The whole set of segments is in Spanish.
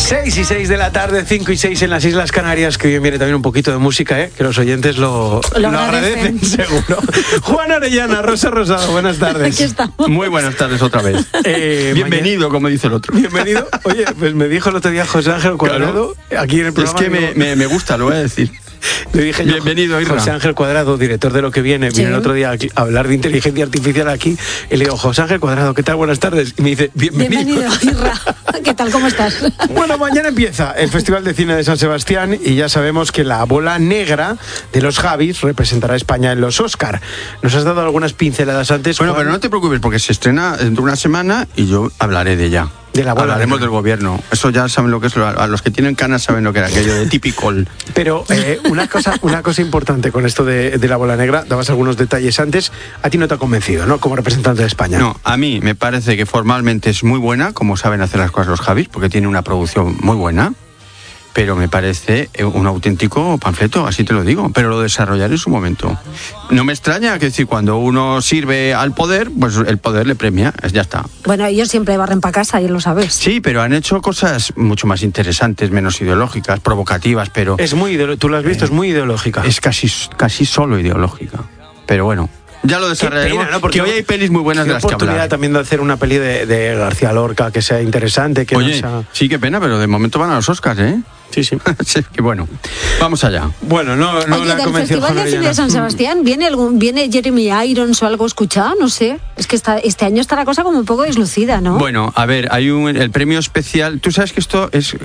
6:06 de la tarde, 5:06 en las Islas Canarias, que bien viene también un poquito de música, que los oyentes lo agradecen, seguro. Juan Orellana, Rosa Rosado, buenas tardes. Aquí estamos. Muy buenas tardes otra vez. Bienvenido, como dice el otro. Bienvenido. Oye, pues me dijo el otro día José Ángel Cuadrado, aquí en el programa. Es que me gusta, lo voy a decir. Le dije yo, bienvenido, Irra. José Ángel Cuadrado, director de Lo que Viene, vino el otro día a hablar de inteligencia artificial aquí, y le digo, José Ángel Cuadrado, ¿qué tal? Buenas tardes. Y me dice, bienvenido, Irra. ¿Qué tal? ¿Cómo estás? Bueno, mañana empieza el Festival de Cine de San Sebastián y ya sabemos que la bola negra de los Javis representará a España en los Oscar. Nos has dado algunas pinceladas antes. Bueno, pero no te preocupes porque se estrena dentro de una semana y yo hablaré de ella. De la bola Hablaremos negra. del gobierno. Eso ya saben lo que es. A los que tienen canas saben lo que era aquello de typical. Pero una cosa importante con esto de la bola negra, dabas algunos detalles antes, a ti no te ha convencido, ¿no? Como representante de España. No, a mí me parece que formalmente es muy buena, como saben hacer las cosas los Javis, porque tiene una producción muy buena, pero me parece un auténtico panfleto, así te lo digo, pero lo desarrollaré en su momento. No me extraña que si cuando uno sirve al poder, pues el poder le premia, ya está. Bueno, ellos siempre barren para casa, y lo sabes. Sí, pero han hecho cosas mucho más interesantes, menos ideológicas, provocativas, pero... Es muy tú lo has visto, es muy ideológica. Es casi solo ideológica, pero bueno... Ya lo desarrollaremos, ¿no? Porque hoy hay pelis muy buenas de las que hablar. Oportunidad también de hacer una peli de García Lorca que sea interesante. Que Oye, no sea... sí, qué pena, pero de momento van a los Oscars, ¿eh? Sí, sí. Sí, que bueno, vamos allá. Bueno, no Oye, la del convenció Festival de Cine de San Sebastián, ¿viene Jeremy Irons o algo escuchado? No sé. Es que este año está la cosa como un poco deslucida, ¿no? Bueno, a ver, hay el premio especial. Tú sabes que esto es,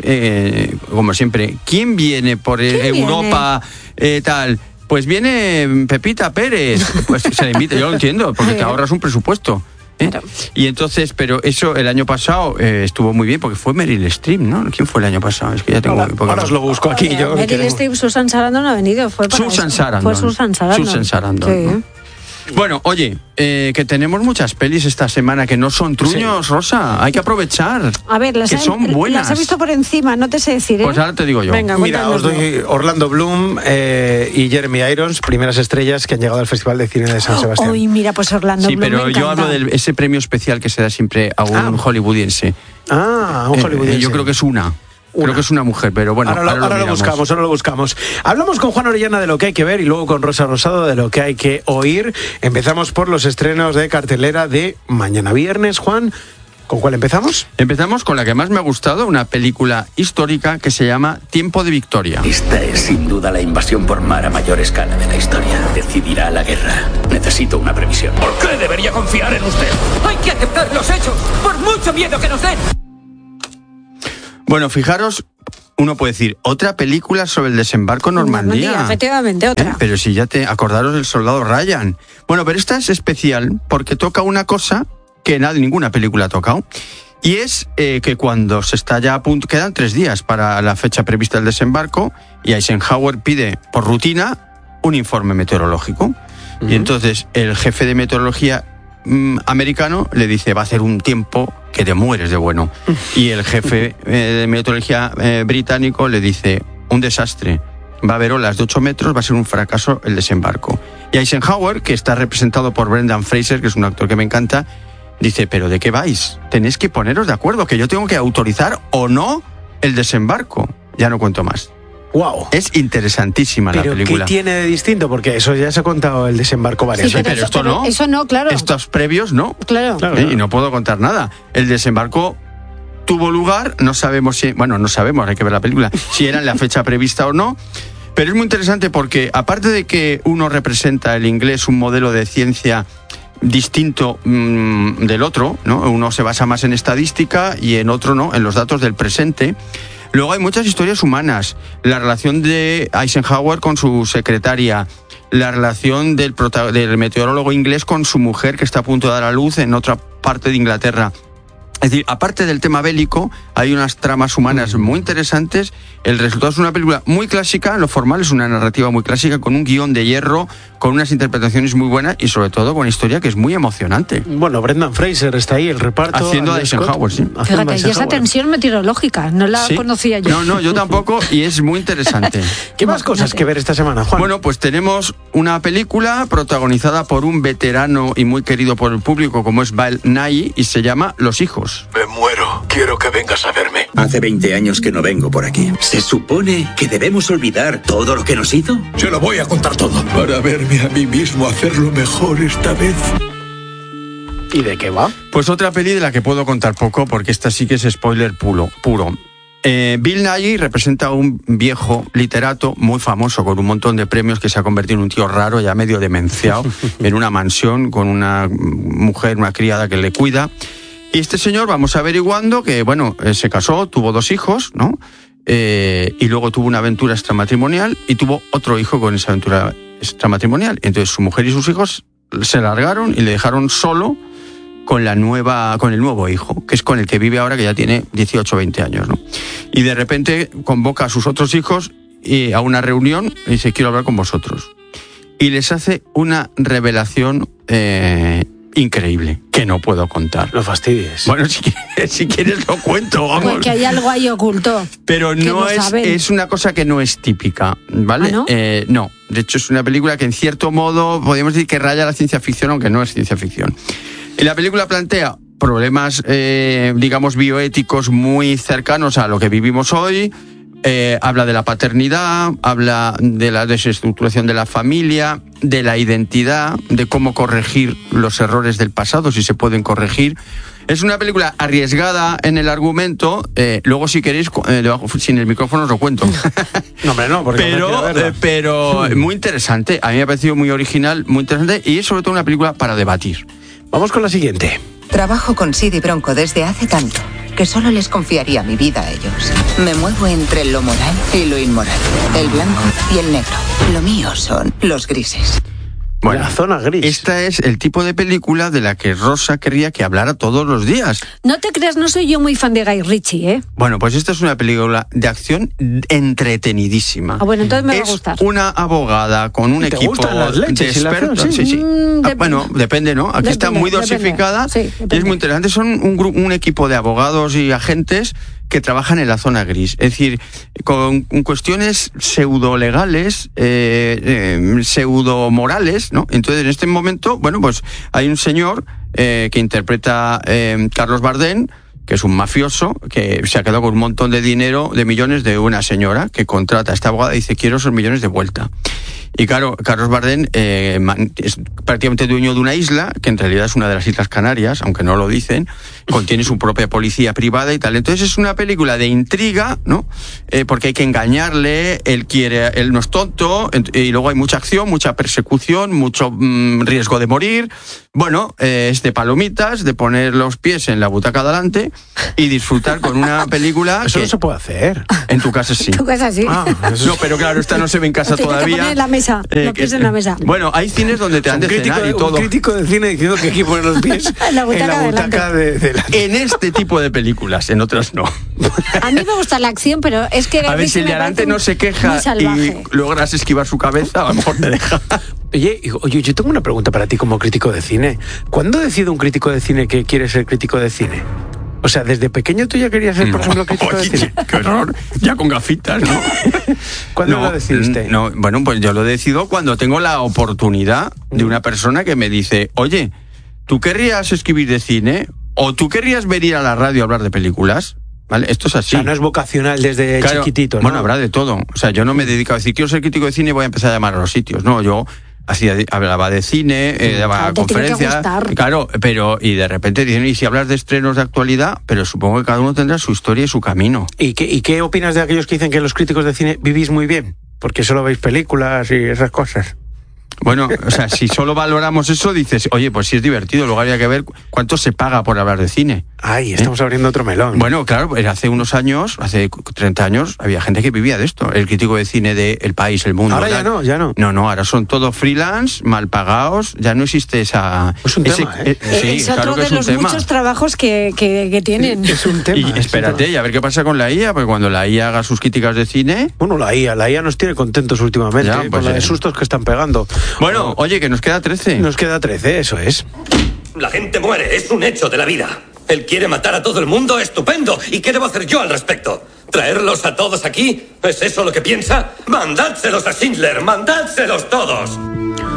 como siempre, ¿quién viene por Europa tal? Pues viene Pepita Pérez, pues se la invita, yo lo entiendo, porque te ahorras un presupuesto. Claro. Y entonces, pero eso el año pasado estuvo muy bien, porque fue Meryl Streep, ¿no? ¿Quién fue el año pasado? Es que ya tengo... Ahora os lo busco aquí. Meryl Streep, Susan Sarandon no ha venido. Susan Sarandon. Fue Susan Sarandon. Susan Sarandon, sí. ¿no? Bueno, oye, que tenemos muchas pelis esta semana que no son truños, sí. Rosa, hay que aprovechar. A ver, son buenas. Las he visto por encima, no te sé decir, ¿eh? Pues ahora te digo yo. Venga, mira, os doy Orlando Bloom y Jeremy Irons, primeras estrellas que han llegado al Festival de Cine de San Sebastián. Uy, mira, pues Orlando sí, Bloom pero me yo encanta. hablo de ese premio especial que se da siempre a un hollywoodiense. Un hollywoodiense. Yo creo que es una. Creo que es una mujer, pero bueno, ahora lo buscamos. Hablamos con Juan Orellana de lo que hay que ver y luego con Rosa Rosado de lo que hay que oír. Empezamos por los estrenos de cartelera de mañana viernes, Juan. ¿Con cuál empezamos? Empezamos con la que más me ha gustado, una película histórica que se llama Tiempo de Victoria. Esta es sin duda la invasión por mar a mayor escala de la historia. Decidirá la guerra. Necesito una previsión. ¿Por qué debería confiar en usted? Hay que aceptar los hechos, por mucho miedo que nos den. Bueno, fijaros, uno puede decir, otra película sobre el desembarco en Normandía. Efectivamente, otra. Pero si ya acordaros del soldado Ryan. Bueno, pero esta es especial porque toca una cosa que ninguna película ha tocado. Y es que cuando se está ya a punto, quedan 3 días para la fecha prevista del desembarco, y Eisenhower pide por rutina un informe meteorológico. Y entonces el jefe de meteorología americano le dice, va a hacer un tiempo que te mueres de bueno. Y el jefe de meteorología británico le dice, un desastre, va a haber olas de 8 metros, va a ser un fracaso el desembarco. Y Eisenhower, que está representado por Brendan Fraser, que es un actor que me encanta, dice, ¿pero de qué vais? Tenéis que poneros de acuerdo, que yo tengo que autorizar o no el desembarco. Ya no cuento más. Wow. Es interesantísima la película. ¿Pero qué tiene de distinto? Porque eso ya se ha contado el desembarco varias veces. Pero esto no. Eso no, claro. Estos previos no. Claro. Y no puedo contar nada. El desembarco tuvo lugar, no sabemos si... Bueno, no sabemos, hay que ver la película, si era en la fecha prevista o no. Pero es muy interesante porque, aparte de que uno representa el inglés, un modelo de ciencia distinto del otro, ¿no? Uno se basa más en estadística y en otro no, en los datos del presente. Luego hay muchas historias humanas, la relación de Eisenhower con su secretaria, la relación del meteorólogo inglés con su mujer que está a punto de dar a luz en otra parte de Inglaterra. Es decir, aparte del tema bélico, hay unas tramas humanas muy interesantes. El resultado es una película muy clásica, lo formal es una narrativa muy clásica, con un guión de hierro, con unas interpretaciones muy buenas y sobre todo con una historia que es muy emocionante. Bueno, Brendan Fraser está ahí, el reparto. Haciendo de Eisenhower, sí. Fíjate, y esa tensión meteorológica, no la conocía yo. No, yo tampoco, y es muy interesante. ¿Qué más cosas que ver esta semana, Juan? Bueno, pues tenemos una película protagonizada por un veterano y muy querido por el público como es Bill Nighy y se llama Los hijos. hijos. Me muero. Quiero que vengas a verme. Hace 20 años que no vengo por aquí. ¿Se supone que debemos olvidar todo lo que nos hizo? Se lo voy a contar todo. Para verme a mí mismo hacerlo mejor esta vez. ¿Y de qué va? Pues otra peli de la que puedo contar poco, porque esta sí que es spoiler puro. Bill Nighy representa a un viejo literato muy famoso, con un montón de premios, que se ha convertido en un tío raro, ya medio demenciado, en una mansión con una mujer, una criada que le cuida. Y este señor, vamos averiguando que, bueno, se casó, tuvo 2 hijos, ¿no? Y luego tuvo una aventura extramatrimonial y tuvo otro hijo con esa aventura extramatrimonial. Entonces su mujer y sus hijos se largaron y le dejaron solo con el nuevo hijo, que es con el que vive ahora, que ya tiene 18 o 20 años, ¿no? Y de repente convoca a sus otros hijos a una reunión y dice: quiero hablar con vosotros. Y les hace una revelación increíble, que no puedo contar. No fastidies. Bueno, si quieres lo cuento, vamos. Porque hay algo ahí oculto. Pero no es una cosa que no es típica, ¿vale? ¿Ah, no? No, de hecho es una película que en cierto modo podríamos decir que raya la ciencia ficción, aunque no es ciencia ficción. Y la película plantea problemas, digamos, bioéticos muy cercanos a lo que vivimos hoy. Habla de la paternidad, habla de la desestructuración de la familia, de la identidad, de cómo corregir los errores del pasado, si se pueden corregir. Es una película arriesgada en el argumento. Luego, si queréis, sin el micrófono os lo cuento. No, hombre, no, porque pero muy interesante. A mí me ha parecido muy original, muy interesante, y es sobre todo una película para debatir. Vamos con la siguiente. Trabajo con Sid y Bronco desde hace tanto que solo les confiaría mi vida a ellos. Me muevo entre lo moral y lo inmoral, el blanco y el negro. Lo mío son los grises. Bueno, la zona gris. Esta es el tipo de película de la que Rosa querría que hablara todos los días. No te creas, no soy yo muy fan de Guy Ritchie, ¿eh? Bueno, pues esta es una película de acción entretenidísima. Ah, bueno, entonces me va a gustar. Es una abogada con un equipo las leches, de expertos. Sí. Bueno, depende, ¿no? Aquí está muy dosificada. Sí, y es muy interesante. Son un equipo de abogados y agentes que trabajan en la zona gris, es decir, con cuestiones pseudo-legales, pseudo-morales, ¿no? Entonces, en este momento, bueno, pues hay un señor que interpreta Carlos Bardem, que es un mafioso, que se ha quedado con un montón de dinero, de millones, de una señora que contrata a esta abogada y dice: quiero esos millones de vuelta. Y claro, Carlos Bardem es prácticamente dueño de una isla, que en realidad es una de las Islas Canarias, aunque no lo dicen, contiene su propia policía privada y tal. Entonces es una película de intriga, ¿no? Porque hay que engañarle, él no es tonto, y luego hay mucha acción, mucha persecución, mucho riesgo de morir. Bueno, es de palomitas, de poner los pies en la butaca de adelante y disfrutar con una película. Eso no se puede hacer. En tu casa sí. En tu casa sí. No, pero claro, esta no se ve en casa todavía. Tienes que poner en la mesa, los pies en la mesa. Bueno, hay cines donde te dan de cenar y todo. Un crítico de cine diciendo que hay que poner los pies en la butaca de delante. En este tipo de películas, en otras no. A mí me gusta la acción, pero es que... A ver, si el de adelante no se queja y logras esquivar su cabeza, a lo mejor te deja. Oye, yo tengo una pregunta para ti como crítico de cine. ¿Cuándo decide un crítico de cine que quiere ser crítico de cine? O sea, ¿desde pequeño tú ya querías ser, por ejemplo, crítico de cine? ¡Qué horror! Ya con gafitas, ¿no? ¿Cuándo lo decidiste? No, bueno, pues yo lo decido cuando tengo la oportunidad de una persona que me dice: oye, ¿tú querrías escribir de cine? ¿O tú querrías venir a la radio a hablar de películas? ¿Vale? Esto es así. O sea, no es vocacional desde chiquitito, ¿no? Bueno, habrá de todo. O sea, yo no me dedico a decir: quiero ser crítico de cine y voy a empezar a llamar a los sitios. No, yo hablaba de cine, daba conferencias, claro, y de repente dicen: y si hablas de estrenos de actualidad, pero supongo que cada uno tendrá su historia y su camino. ¿Y qué opinas de aquellos que dicen que los críticos de cine vivís muy bien? Porque solo veis películas y esas cosas. Bueno, o sea, si solo valoramos eso, dices: oye, pues sí es divertido, luego habría que ver cuánto se paga por hablar de cine. Ay, estamos abriendo otro melón. Bueno, claro, hace unos años, hace 30 años, había gente que vivía de esto. El crítico de cine de El País, El Mundo. Ahora ya no. No, ahora son todos freelance, mal pagados, ya no existe esa... Es un tema, ¿eh? Sí, es otro de los muchos trabajos que tienen. Es un tema. Y espérate, y a ver qué pasa con la IA, porque cuando la IA haga sus críticas de cine... Bueno, la IA nos tiene contentos últimamente, ya, pues con la de sustos que están pegando. Bueno, oye, que nos queda 13. Nos queda 13, eso es. La gente muere, es un hecho de la vida. Él quiere matar a todo el mundo, estupendo. ¿Y qué debo hacer yo al respecto? ¿Traerlos a todos aquí? ¿Es eso lo que piensa? ¡Mandádselos a Schindler! ¡Mandádselos todos!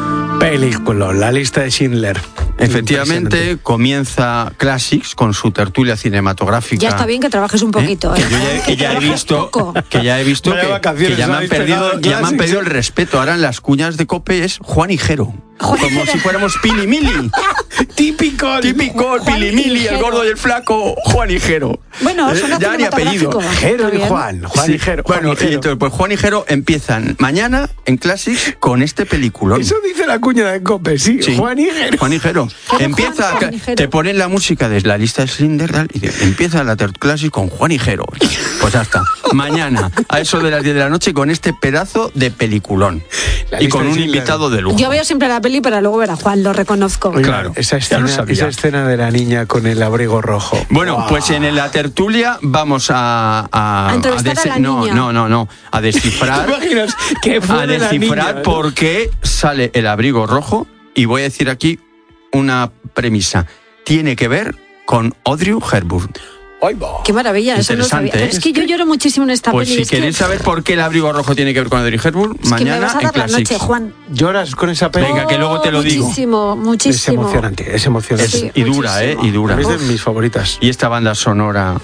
Película, La lista de Schindler. Efectivamente, comienza Classics con su tertulia cinematográfica. Ya está bien que trabajes un poquito. Que ya he visto que ya me han pedido el respeto. Ahora en las cuñas de COPE es Juan Higuero. Como si fuéramos Pili Mili. Típico, Pili Mili, el gordo y el flaco, Juan Higuero. Bueno, suena ya ni apellido. Higuero y Juan Sí. Higuero. Bueno, y entonces, pues Juan Higuero empiezan mañana en Classics con este peliculón. Eso dice la cuña de COPE, sí. Juan Higuero. Juan Higuero. Empieza, Juan Higuero. te ponen la música de La lista de Schindler y empieza la Classics con Juan Higuero. Pues ya está. Mañana, a eso de las 10 de la noche, con este pedazo de peliculón. Y con un invitado de lujo. Yo veo siempre la peli para luego ver a Juan, lo reconozco. Oye, Claro, esa ya lo sabía. escena de la niña con el abrigo rojo. Bueno, ¡Wow! pues en la tertulia vamos a entrevistar a la niña. No, a descifrar. ¿Te imaginas qué fue A de la descifrar niña? por qué sale el abrigo rojo, y voy a decir aquí una premisa. Tiene que ver con Audrey Hepburn. ¡Ay, va! Qué maravilla, eso no lo sabía. Interesante, ¿eh? Es que yo lloro muchísimo en esta Pues peli. si es que- queréis saber por qué el abrigo rojo tiene que ver con Audrey Hepburn, es que me mañana vas a en dar la Classics. noche, Juan. ¿Lloras con esa peli? Venga, que luego te lo digo. Muchísimo, Es muchísimo. emocionante, es emocionante. Sí. Y dura, muchísimo. y dura. Es de mis favoritas. Y esta banda sonora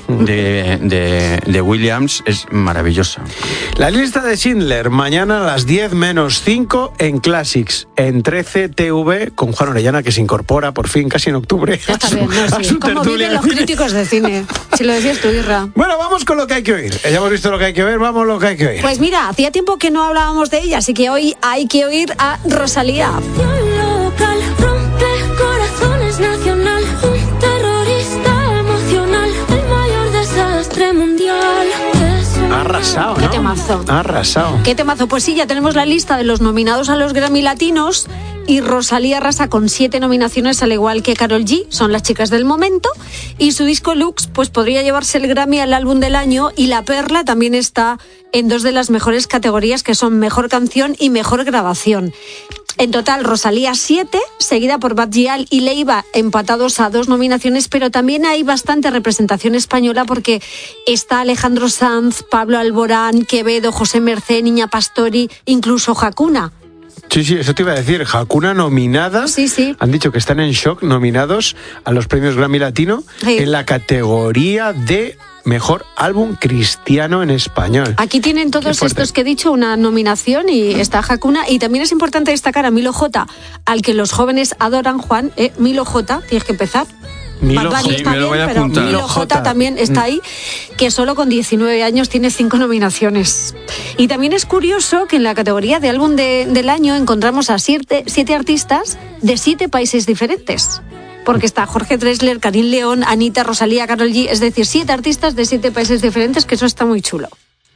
de Williams es maravillosa. La lista de Schindler, mañana a las 10 menos 5 en Classics, en 13 TV, con Juan Orellana, que se incorpora por fin, casi en octubre. Ya está a su- bien, no, a sí. su ¿Cómo tertulia viven de los cine. críticos de cine? Si lo decías tú, Irra. Bueno, vamos con lo que hay que oír. Ya hemos visto lo que hay que ver, vamos lo que hay que oír. Pues mira, hacía tiempo que no hablábamos de ella, así que hoy hay que oír a Rosalía. Local, rompe corazones nacional, un terrorista emocional, el mayor desastre mundial. Ha arrasado, Qué ¿no? temazo. Ha arrasado. ¿Qué temazo? Pues sí, ya tenemos la lista de los nominados a los Grammy Latinos y Rosalía arrasa con 7 nominaciones, al igual que Karol G, son las chicas del momento, y su disco Lux pues podría llevarse el Grammy al álbum del año, y La Perla también está en 2 de las mejores categorías, que son Mejor Canción y Mejor Grabación. En total, Rosalía 7, seguida por Bad Gyal y Leiva, empatados a 2 nominaciones, pero también hay bastante representación española porque está Alejandro Sanz, Pablo Alborán, Quevedo, José Mercé, Niña Pastori, incluso Hakuna. Sí, eso te iba a decir. Hakuna nominada. Sí. Han dicho que están en shock, nominados a los premios Grammy Latino Sí. en la categoría de Mejor Álbum Cristiano en Español. Aquí tienen todos Qué fuerte. estos que he dicho una nominación y está Hakuna. Y también es importante destacar a Milo J, al que los jóvenes adoran, Juan. Milo J, tienes que empezar. Milo Bad Bunny J. está Sí, me lo bien, voy a pero apuntar. Milo Milo J J. también está ahí, que solo con 19 años tiene 5 nominaciones. Y también es curioso que en la categoría de álbum del año encontramos a 7 artistas de 7 países diferentes. Porque está Jorge Drexler, Karim León, Anita, Rosalía, Karol G, es decir, 7 artistas de 7 países diferentes, que eso está muy chulo.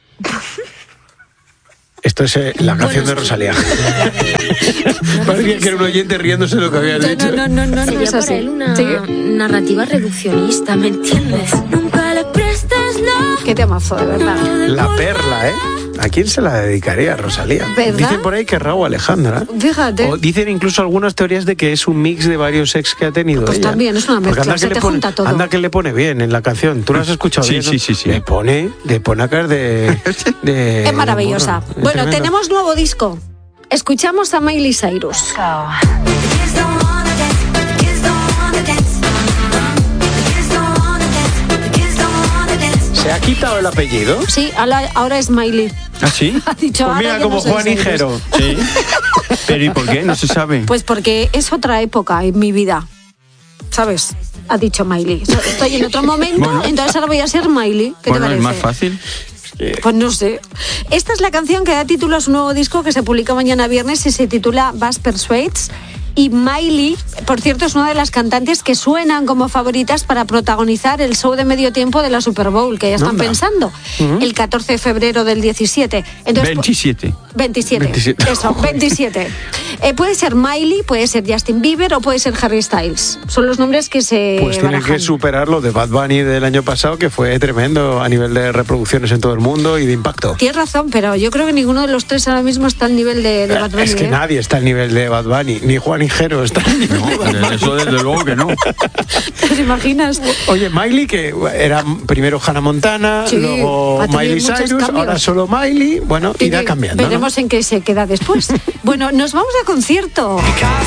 Esto es la canción de Rosalía. Parecía que era un oyente riéndose de lo que había dicho. No Sería es para así. él una Sí. narrativa reduccionista, ¿me entiendes? Nunca le prestes la... Qué temazo, de verdad. La Perla, ¿eh? ¿A quién se la dedicaría, Rosalía? ¿Verdad? Dicen por ahí que Raúl Alejandra. Fíjate. O dicen incluso algunas teorías de que es un mix de varios ex que ha tenido Pues ella. también, es una Porque mezcla, anda se que te le pone, junta todo. Anda que le pone bien en la canción. ¿Tú lo has escuchado Sí, bien, no? sí. Le pone a caer de Es maravillosa. Bueno, tremendo. tenemos nuevo disco. Escuchamos a Miley Cyrus. ¿Se ha quitado el apellido? Sí, ahora es Miley. ¿Ah, sí? Ha dicho, Pues ahora mira, yo como no soy Juan Cyrus. Higuero. Sí. ¿Pero y por qué? No se sabe. Pues porque es otra época en mi vida. ¿Sabes? Ha dicho Miley. Estoy en otro momento, Bueno. entonces ahora voy a ser Miley. ¿Qué Bueno, te es parece? más fácil. Pues no sé. Esta es la canción que da título a su nuevo disco, que se publica mañana viernes y se titula Bass Persuades. Y Miley, por cierto, es una de las cantantes que suenan como favoritas para protagonizar el show de medio tiempo de la Super Bowl, que ya están Anda. pensando, el 14 de febrero del 17. Entonces, 27. 27. 27. Eso, 27. Puede ser Miley, puede ser Justin Bieber o puede ser Harry Styles. Son los nombres que se Pues tiene barajan. que superar lo de Bad Bunny del año pasado, que fue tremendo a nivel de reproducciones en todo el mundo y de impacto. Tienes razón, pero yo creo que ninguno de los tres ahora mismo está al nivel de Bad Bunny. Es que nadie está al nivel de Bad Bunny, ni Juan Higuero está al nivel de Bad Bunny. Eso desde luego que no. ¿Te imaginas? Oye, Miley, que era primero Hannah Montana, Sí, luego ha tenido Miley muchos Cyrus, cambios. ahora solo Miley, bueno, irá cambiando, ¿no? Veremos en qué se queda después. Bueno, nos vamos a concierto.